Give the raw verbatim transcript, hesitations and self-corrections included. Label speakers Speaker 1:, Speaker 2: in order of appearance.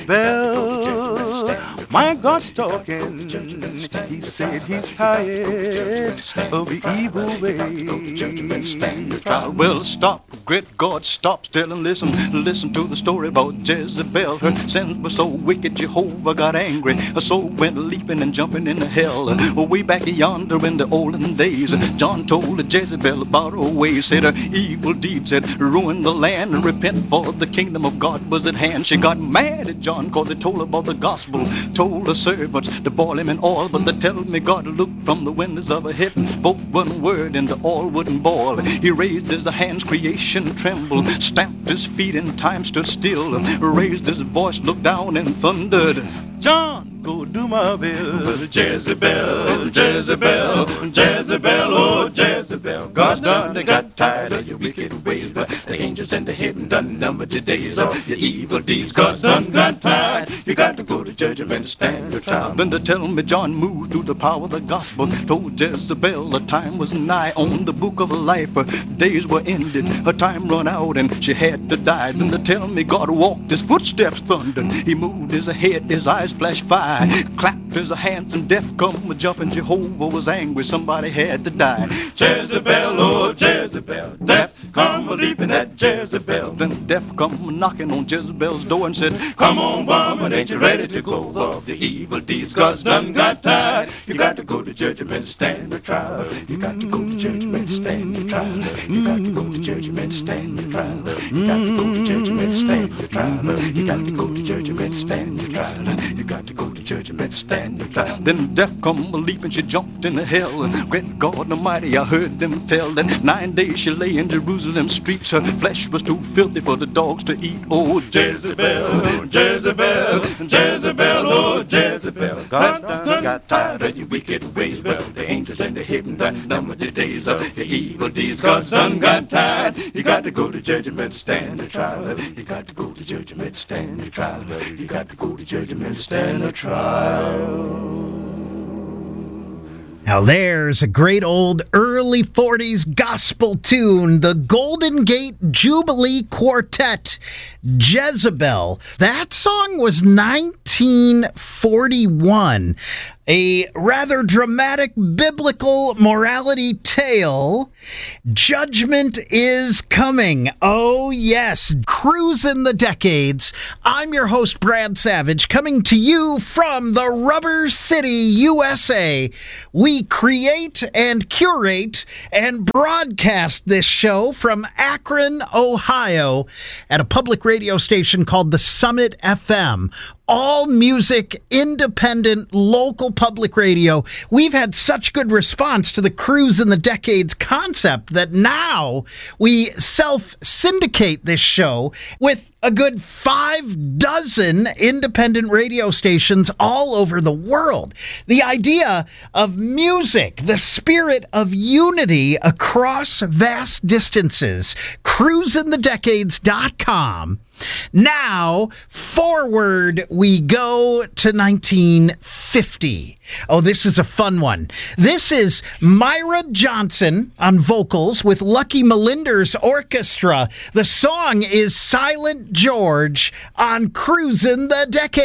Speaker 1: Well, my God's talking. He said he's tired of the evil way.
Speaker 2: Well, stop, great God, stop still and listen. Listen to the story about Jezebel. Her sins were so wicked, Jehovah got angry. Her soul went leaping and jumping into hell. Way back yonder in the olden days, John told Jezebel about her ways. Said her evil deeds had ruined the land, and repent, for the kingdom of God was at hand. She got mad at John cause they told about the gospel. Told the servants to boil him in oil, but they tell me God looked from the windows of heaven, spoke one word and the oil wouldn't boil. He raised his hands, creation trembled, stamped his feet and time stood still, raised his voice, looked down and thundered,
Speaker 1: John, go do my bill.
Speaker 2: Jezebel, Jezebel, Jezebel, oh Jezebel. God's done, they got tired of your wicked ways, but the angels in the heaven done numbered your days of your evil deeds. God's done got tired. You got to go to judgment and stand your trial. Then they tell me John moved through the power of the gospel, told Jezebel the time was nigh. On the book of life, her days were ended, her time run out and she had to die. Then they tell me God walked, his footsteps thundered, he moved his head, his eyes flashed fire, clapped his hands and death come a jumping. Jehovah was angry, somebody had to die. Jezebel, oh Jezebel, death come a leaping at Jezebel. Then death come knocking on Jezebel's door and said, come on, woman, ain't you ready to go of the evil deeds? God's done got tired. You got to go to judgment, stand the trial. You got to go to judgment, stand the trial. You got to go to judgment, stand the trial. You got to go to judgment, stand the trial. You got to go to judgment, stand the trial. You got to go to judgment, stand the trial. Then death come a leap and she jumped into hell. And great God Almighty, I heard them tell that nine days she lay in Jerusalem streets. Her flesh was too filthy for the dogs to eat. Oh Jezebel, Jezebel, Jezebel, oh Jezebel. God's done got tired of your wicked ways. Well, the angels in the heaven done numbered the days of your evil deeds. God's done got tired. You got to go to judgment, stand the trial. You got to go to judgment, stand the trial. You got to go to judgment, stand the trial.
Speaker 3: Now there's a great old early forties gospel tune, the Golden Gate Jubilee Quartet, Jezebel. That song was nineteen forty-one. A rather dramatic biblical morality tale. Judgment is coming. Oh, yes. Cruising the decades. I'm your host, Brad Savage, coming to you from the Rubber City, U S A. We create and curate and broadcast this show from Akron, Ohio, at a public radio station called the Summit F M. All music, independent, local public radio. We've had such good response to the Cruise in the Decades concept that now we self-syndicate this show with a good five dozen independent radio stations all over the world. The idea of music, the spirit of unity across vast distances. cruise in the decades dot com. Now, forward we go to nineteen fifty. Oh, this is a fun one. This is Myra Johnson on vocals with Lucky Melinder's orchestra. The song is Silent George on Cruisin' the Decades.